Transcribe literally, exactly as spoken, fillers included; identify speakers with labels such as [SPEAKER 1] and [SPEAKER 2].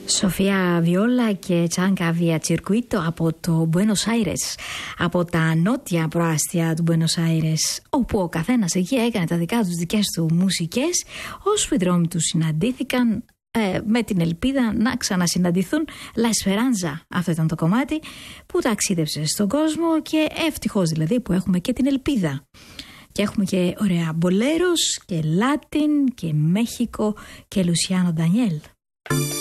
[SPEAKER 1] Σοφία Βιόλα και Τσάνκα Βία Τσιρκουίτο από το Buenos Aires, από τα νότια προάστια του Buenos Aires, όπου ο καθένας εκεί έκανε τα δικά τους δικές του μουσικές, ώσπου οι δρόμοι τους συναντήθηκαν ε, με την ελπίδα να ξανασυναντηθούν. La Esperanza, αυτό ήταν το κομμάτι που ταξίδευσε στον κόσμο και ευτυχώς δηλαδή που έχουμε και την ελπίδα. Και έχουμε και ωραία μπολέρος και Λάτιν και Μέχικο και Λουσιάνο Ντανιέλ.